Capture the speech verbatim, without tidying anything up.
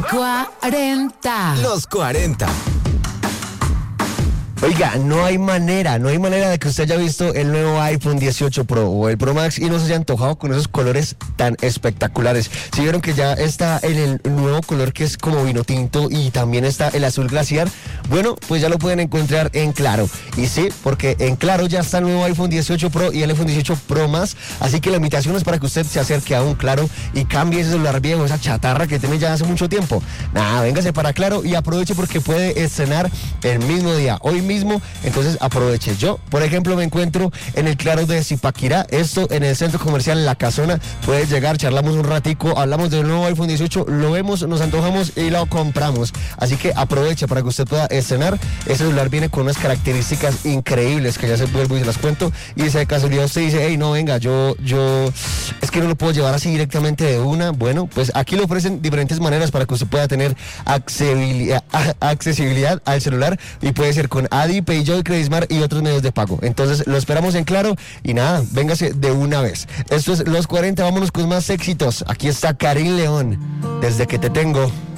cuarenta. Los cuarenta. Oiga, no hay manera, no hay manera de que usted haya visto el nuevo iPhone dieciocho Pro o el Pro Max y no se haya antojado con esos colores tan espectaculares. Si vieron que ya está en el nuevo color que es como vino tinto y también está el azul glaciar, bueno, pues ya lo pueden encontrar en Claro. Y sí, porque en Claro ya está el nuevo iPhone dieciocho Pro y el iPhone dieciocho Pro Max, así que la invitación es para que usted se acerque a un Claro y cambie ese celular viejo, esa chatarra que tiene ya hace mucho tiempo. Nada, véngase para Claro y aproveche porque puede estrenar el mismo día, hoy mismo. Mismo, entonces aproveche. Yo, por ejemplo, me encuentro en el Claro de Zipaquirá, esto en el centro comercial La Casona. Puedes llegar, charlamos un ratico, hablamos del nuevo iPhone dieciocho, lo vemos, nos antojamos y lo compramos. Así que aproveche para que usted pueda estrenar. Ese celular viene con unas características increíbles que ya se vuelvo y se las cuento. Y si de casualidad usted dice, hey, no, venga, yo, yo, es que no lo puedo llevar así directamente de una. Bueno, pues aquí le ofrecen diferentes maneras para que usted pueda tener accesibilidad, accesibilidad al celular y puede ser con Adi, Payjoy, Credismart y otros medios de pago. Entonces lo esperamos en Claro y nada, véngase de una vez. Esto es Los cuarenta, vámonos con más éxitos. Aquí está Karim León, Desde que te tengo.